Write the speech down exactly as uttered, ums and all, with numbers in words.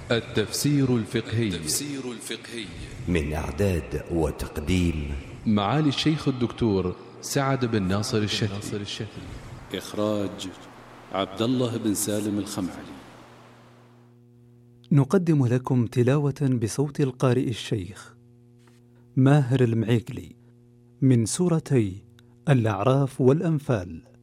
التفسير الفقهي التفسير الفقهي من إعداد وتقديم معالي الشيخ الدكتور سعد بن ناصر الشتي. إخراج عبد الله بن سالم الخمعلي. نقدم لكم تلاوة بصوت القارئ الشيخ ماهر المعيقلي من سورتي الأعراف والأنفال.